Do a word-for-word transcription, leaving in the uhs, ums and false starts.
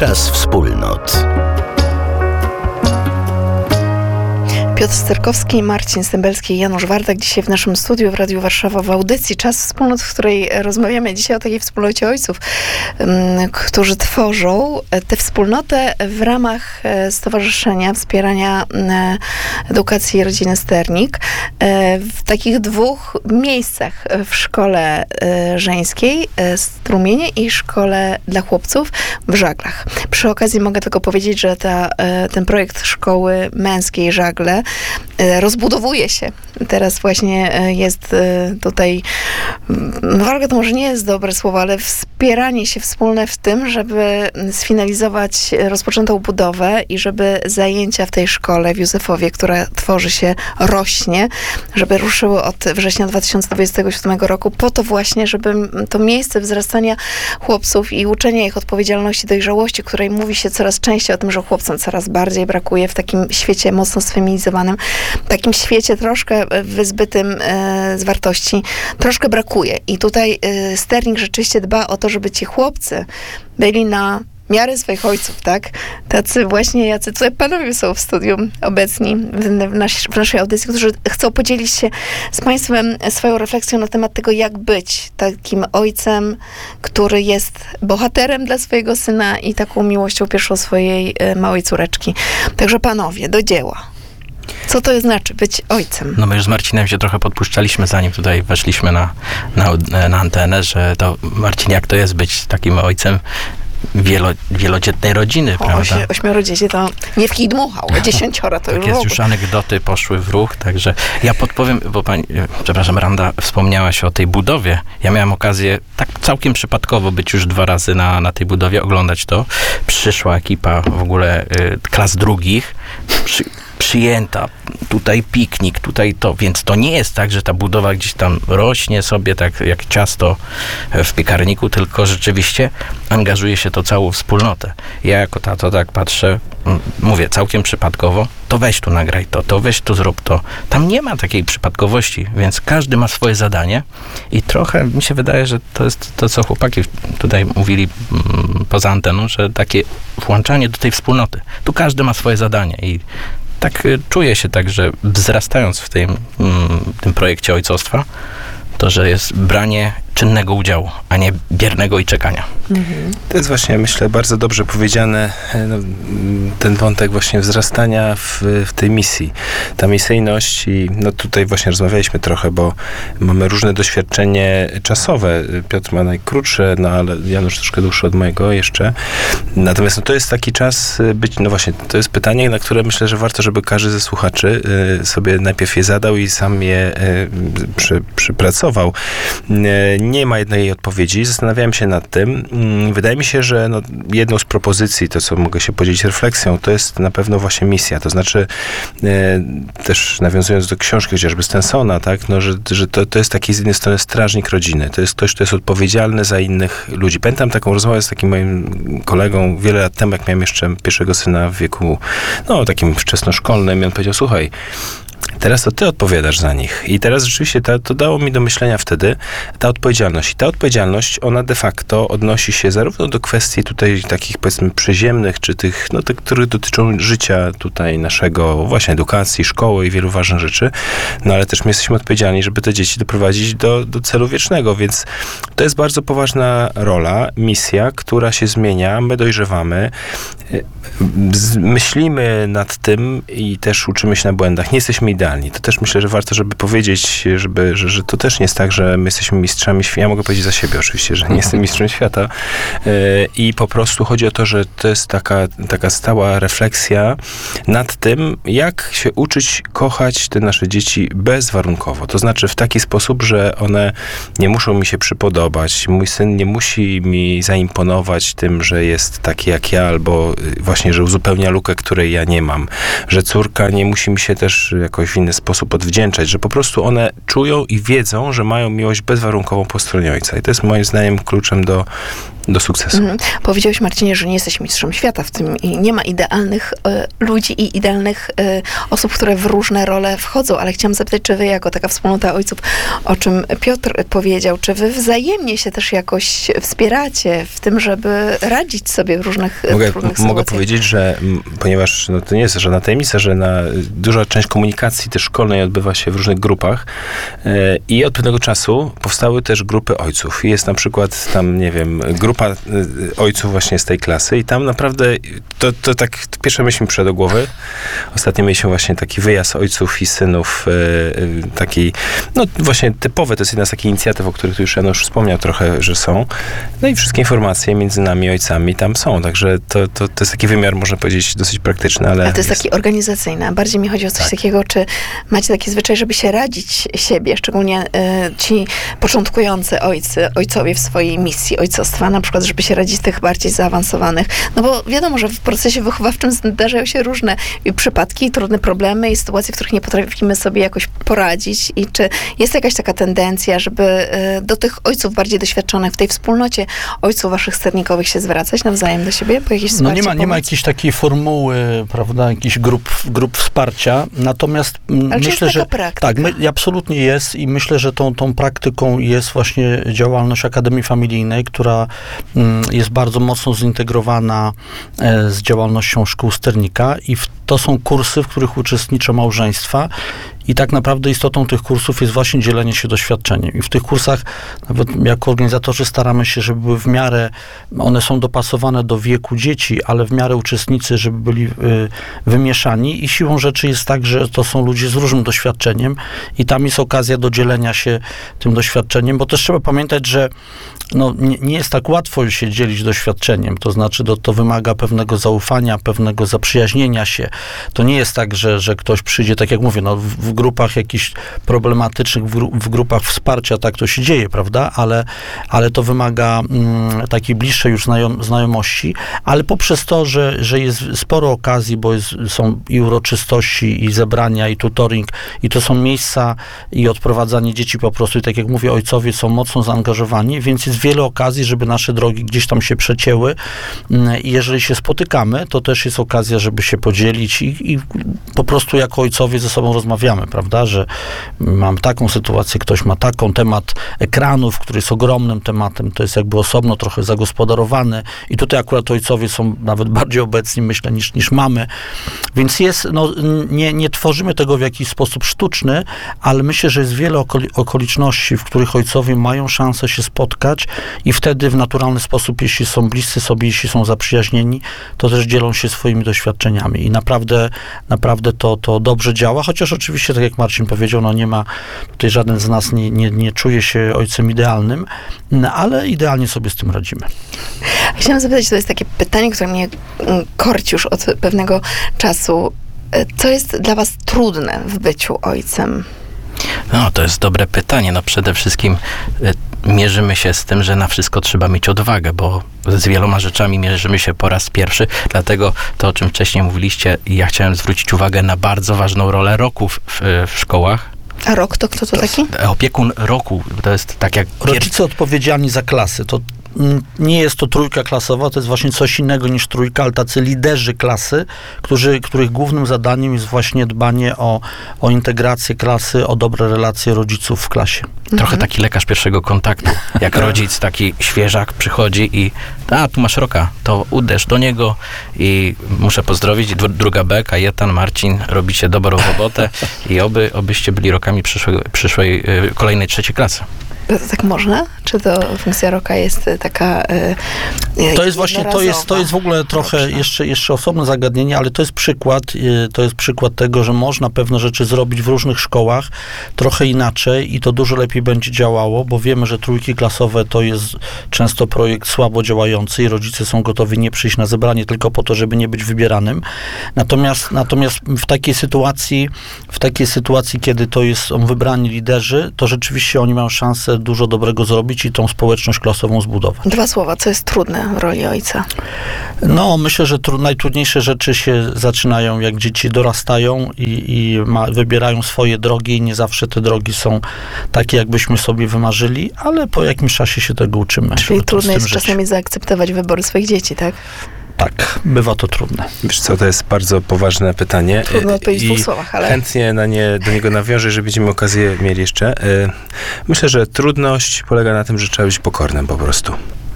Czas wspólnot. Piotr Sterkowski, Marcin Stębelski i Janusz Wardak dzisiaj w naszym studiu w Radiu Warszawa w audycji Czas Wspólnot, w której rozmawiamy dzisiaj o takiej wspólnocie ojców, którzy tworzą tę wspólnotę w ramach Stowarzyszenia Wspierania Edukacji i Rodziny Sternik w takich dwóch miejscach, w szkole żeńskiej Strumienie i szkole dla chłopców w Żaglach. Przy okazji mogę tylko powiedzieć, że ta, ten projekt szkoły męskiej Żagle rozbudowuje się. Teraz właśnie jest tutaj, walka to może nie jest dobre słowo, ale wspieranie się wspólne w tym, żeby sfinalizować rozpoczętą budowę i żeby zajęcia w tej szkole w Józefowie, która tworzy się, rośnie, żeby ruszyły od września dwa tysiące dwudziestego siódmego roku, po to właśnie, żeby to miejsce wzrastania chłopców i uczenia ich odpowiedzialności, dojrzałości, której mówi się coraz częściej o tym, że chłopcom coraz bardziej brakuje w takim świecie mocno sfeminizowanym, takim świecie troszkę wyzbytym e, z wartości, troszkę brakuje. I tutaj e, Sternik rzeczywiście dba o to, żeby ci chłopcy byli na miarę swoich ojców, tak? Tacy właśnie, jacy tutaj panowie są w studium obecni w, w, nas, w naszej audycji, którzy chcą podzielić się z państwem swoją refleksją na temat tego, jak być takim ojcem, który jest bohaterem dla swojego syna i taką miłością pierwszą swojej e, małej córeczki. Także panowie, do dzieła. Co to znaczy być ojcem? No my już z Marcinem się trochę podpuszczaliśmy, zanim tutaj weszliśmy na, na, na antenę, że to Marcin, jak to jest być takim ojcem wielo, wielodzietnej rodziny, o, prawda? Osie, ośmioro dzieci to nie w kij dmuchał, dziesięcioro to tak już jest, już anegdoty poszły w ruch, także ja podpowiem, bo pani, przepraszam, Randa wspomniałaś o tej budowie. Ja miałem okazję tak całkiem przypadkowo być już dwa razy na, na tej budowie, oglądać to. Przyszła ekipa w ogóle y, klas drugich, przy, przyjęta, tutaj piknik, tutaj to, więc to nie jest tak, że ta budowa gdzieś tam rośnie sobie tak jak ciasto w piekarniku, tylko rzeczywiście angażuje się to całą wspólnotę. Ja jako tato tak patrzę, mówię całkiem przypadkowo, to weź tu nagraj to, to weź tu zrób to. Tam nie ma takiej przypadkowości, więc każdy ma swoje zadanie i trochę mi się wydaje, że to jest to, co chłopaki tutaj mówili mm, poza anteną, że takie włączanie do tej wspólnoty. Tu każdy ma swoje zadanie i tak czuję się tak, że wzrastając w tym, tym projekcie ojcostwa, to, że jest branie czynnego udziału, a nie biernego i czekania. Mhm. To jest właśnie, myślę, bardzo dobrze powiedziane, no, ten wątek właśnie wzrastania w, w tej misji. Ta misyjność i no tutaj właśnie rozmawialiśmy trochę, bo mamy różne doświadczenie czasowe. Piotr ma najkrótsze, no ale Janusz troszkę dłuższy od mojego jeszcze. Natomiast no, to jest taki czas być, no właśnie, to jest pytanie, na które myślę, że warto, żeby każdy ze słuchaczy y, sobie najpierw je zadał i sam je y, przy, przypracował. Y, Nie ma jednej odpowiedzi. Zastanawiałem się nad tym. Wydaje mi się, że no, jedną z propozycji, to co mogę się podzielić refleksją, to jest na pewno właśnie misja. To znaczy, e, też nawiązując do książki chociażby Stensona, tak, no, że, że to, to jest taki z jednej strony strażnik rodziny. To jest ktoś, kto jest odpowiedzialny za innych ludzi. Pamiętam taką rozmowę z takim moim kolegą wiele lat temu, jak miałem jeszcze pierwszego syna w wieku, no, takim wczesnoszkolnym i on powiedział, słuchaj, teraz to ty odpowiadasz za nich. I teraz rzeczywiście to, to dało mi do myślenia wtedy ta odpowiedzialność. I ta odpowiedzialność, ona de facto odnosi się zarówno do kwestii tutaj takich, powiedzmy, przyziemnych, czy tych, no tych, które dotyczą życia tutaj naszego, właśnie edukacji, szkoły i wielu ważnych rzeczy, no ale też my jesteśmy odpowiedzialni, żeby te dzieci doprowadzić do, do celu wiecznego, więc to jest bardzo poważna rola, misja, która się zmienia, my dojrzewamy, myślimy nad tym i też uczymy się na błędach. Nie jesteśmy idealni. To też myślę, że warto, żeby powiedzieć, żeby, że, że to też nie jest tak, że my jesteśmy mistrzami świata. Ja mogę powiedzieć za siebie oczywiście, że nie jestem mistrzem świata. I po prostu chodzi o to, że to jest taka, taka stała refleksja nad tym, jak się uczyć kochać te nasze dzieci bezwarunkowo. To znaczy w taki sposób, że one nie muszą mi się przypodobać. Mój syn nie musi mi zaimponować tym, że jest taki jak ja, albo właśnie, że uzupełnia lukę, której ja nie mam. Że córka nie musi mi się też jakoś w inny sposób odwdzięczać, że po prostu one czują i wiedzą, że mają miłość bezwarunkową po stronie ojca. I to jest moim zdaniem kluczem do, do sukcesu. Mhm. Powiedziałeś, Marcinie, że nie jesteś mistrzem świata w tym i nie ma idealnych e, ludzi i idealnych e, osób, które w różne role wchodzą, ale chciałam zapytać, czy wy jako taka wspólnota ojców, o czym Piotr powiedział, czy wy wzajemnie się też jakoś wspieracie w tym, żeby radzić sobie w różnych, Mogę, w różnych mogę sytuacjach? powiedzieć, że m, ponieważ no, to nie jest żadna tajemnica, że na, duża część komunikacji też szkolnej odbywa się w różnych grupach e, i od pewnego czasu powstały też grupy ojców. I jest na przykład tam, nie wiem, grupa e, ojców właśnie z tej klasy i tam naprawdę to, to tak pierwsze myśl mi przyszło do głowy. Ostatnio mieliśmy właśnie taki wyjazd ojców i synów, e, e, taki, no właśnie typowy, to jest jedna z takich inicjatyw, o których tu już Janusz wspomniał trochę, że są. No i wszystkie informacje między nami ojcami tam są, także to, to, to jest taki wymiar, można powiedzieć, dosyć praktyczny, ale... Ale to jest, jest taki organizacyjny, a bardziej mi chodzi o coś tak. takiego, czy macie taki zwyczaj, żeby się radzić siebie, szczególnie y, ci początkujący ojcy, ojcowie w swojej misji ojcostwa, na przykład, żeby się radzić tych bardziej zaawansowanych. No bo wiadomo, że w procesie wychowawczym zdarzają się różne przypadki, trudne problemy i sytuacje, w których nie potrafimy sobie jakoś poradzić i czy jest jakaś taka tendencja, żeby y, do tych ojców bardziej doświadczonych w tej wspólnocie ojców waszych sternikowych się zwracać nawzajem do siebie? Po jakieś No nie ma, nie ma pomoc? jakiejś takiej formuły, prawda, jakichś grup, grup wsparcia, natomiast m, Ale czy myślę, jest że taka praktyka? tak, my, absolutnie jest i myślę, że tą, tą praktyką jest właśnie działalność Akademii Familijnej, która m, jest bardzo mocno zintegrowana e, z działalnością szkół Sternika i w, to są kursy, w których uczestniczą małżeństwa. I tak naprawdę istotą tych kursów jest właśnie dzielenie się doświadczeniem. I w tych kursach, nawet jako organizatorzy, staramy się, żeby były w miarę, one są dopasowane do wieku dzieci, ale w miarę uczestnicy, żeby byli y, wymieszani. I siłą rzeczy jest tak, że to są ludzie z różnym doświadczeniem i tam jest okazja do dzielenia się tym doświadczeniem, bo też trzeba pamiętać, że no, nie, nie jest tak łatwo się dzielić doświadczeniem. To znaczy, to, to wymaga pewnego zaufania, pewnego zaprzyjaźnienia się. To nie jest tak, że, że ktoś przyjdzie, tak jak mówię, no, w, w grupach jakichś problematycznych, w, gru, w grupach wsparcia, tak to się dzieje, prawda? Ale, ale to wymaga mm, takiej bliższej już znajom, znajomości, ale poprzez to, że, że jest sporo okazji, bo jest, są i uroczystości, i zebrania, i tutoring, i to są miejsca i odprowadzanie dzieci po prostu, i tak jak mówię, ojcowie są mocno zaangażowani, więc jest wiele okazji, żeby nasze drogi gdzieś tam się przecięły i jeżeli się spotykamy, to też jest okazja, żeby się podzielić i, i po prostu jako ojcowie ze sobą rozmawiamy, prawda, że mam taką sytuację, ktoś ma taką, temat ekranów, który jest ogromnym tematem, to jest jakby osobno trochę zagospodarowany i tutaj akurat ojcowie są nawet bardziej obecni, myślę, niż, niż mamy, więc jest, no, nie, nie tworzymy tego w jakiś sposób sztuczny, ale myślę, że jest wiele okoli- okoliczności, w których ojcowie mają szansę się spotkać i wtedy w naturalny sposób, jeśli są bliscy sobie, jeśli są zaprzyjaźnieni, to też dzielą się swoimi doświadczeniami i naprawdę, naprawdę to, to dobrze działa, chociaż oczywiście, tak jak Marcin powiedział, no nie ma, tutaj żaden z nas nie, nie, nie czuje się ojcem idealnym, no, ale idealnie sobie z tym radzimy. Chciałam zapytać, to jest takie pytanie, które mnie korci już od pewnego czasu. Co jest dla was trudne w byciu ojcem? No, to jest dobre pytanie. No przede wszystkim y, mierzymy się z tym, że na wszystko trzeba mieć odwagę, bo z wieloma rzeczami mierzymy się po raz pierwszy. Dlatego to, o czym wcześniej mówiliście, ja chciałem zwrócić uwagę na bardzo ważną rolę roku w, w, w szkołach. A rok to kto to taki? Opiekun roku, to jest tak jak... Rodzice odpowiedzialni za klasy, to nie jest to trójka klasowa, to jest właśnie coś innego niż trójka, ale tacy liderzy klasy, którzy, których głównym zadaniem jest właśnie dbanie o, o integrację klasy, o dobre relacje rodziców w klasie. Trochę Mhm. taki lekarz pierwszego kontaktu. Jak rodzic, taki świeżak przychodzi i a, tu masz Roka, to uderz do niego i muszę pozdrowić. Dru- druga B, Kajetan, Marcin, robicie dobrą robotę i oby, obyście byli rokami przyszłej, przyszłej y, kolejnej trzeciej klasy. To, to tak można? Czy to funkcja roka jest taka e, To jest właśnie, to jest, to jest w ogóle trochę jeszcze, jeszcze osobne zagadnienie, ale to jest przykład, to jest przykład tego, że można pewne rzeczy zrobić w różnych szkołach trochę inaczej i to dużo lepiej będzie działało, bo wiemy, że trójki klasowe to jest często projekt słabo działający i rodzice są gotowi nie przyjść na zebranie tylko po to, żeby nie być wybieranym. Natomiast, natomiast w takiej sytuacji, w takiej sytuacji, kiedy to jest, są wybrani liderzy, to rzeczywiście oni mają szansę chce dużo dobrego zrobić i tą społeczność klasową zbudować. Dwa słowa, co jest trudne w roli ojca? No, myślę, że tru, najtrudniejsze rzeczy się zaczynają, jak dzieci dorastają i, i ma, wybierają swoje drogi i nie zawsze te drogi są takie, jakbyśmy sobie wymarzyli, ale po jakimś czasie się tego uczymy. Czyli trudno jest żyć. czasami zaakceptować wybory swoich dzieci, tak? Tak, bywa to trudne. Wiesz co, to jest bardzo poważne pytanie. Trudno odpowiedzieć w I dwóch słowach, ale... chętnie na nie, do niego nawiążę, że będziemy okazję mieli jeszcze. Myślę, że trudność polega na tym, że trzeba być pokornym po prostu.